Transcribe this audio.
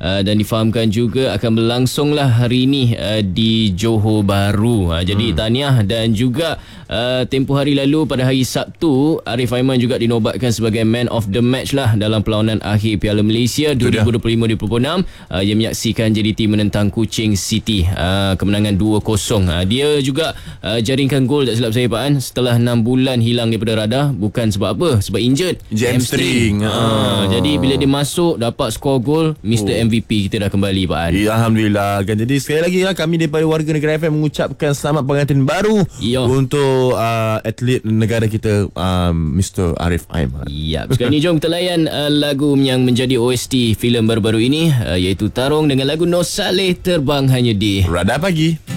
dan difahamkan juga akan berlangsunglah hari ini di Johor Bahru. Jadi tahniah. Dan juga tempoh hari lalu pada hari Sabtu, Arif Aiman juga dinobatkan sebagai Man of the Match lah dalam perlawanan akhir Piala Malaysia 2025-26. Ia menyaksikan JDT menentang Kuching City, kemenangan 2-0. Dia juga jaringkan gol tak silap saya Pak An, setelah 6 bulan hilang daripada radar. Bukan sebab apa, sebab injured hamstring. Jadi bila dia masuk dapat skor gol, Mr. MVP kita dah kembali Pak An. Ya, Alhamdulillah kan. Jadi sekali lagi kami daripada Warga Negara FM mengucapkan selamat pengantin baru untuk atlet negara kita, Mr. Arif Aiman. Ya, sekarang ni jom kita layan lagu yang menjadi OST filem baru-baru ini, iaitu Tarung dengan lagu Nur Saleh Terbang Hanya di Radar Pagi.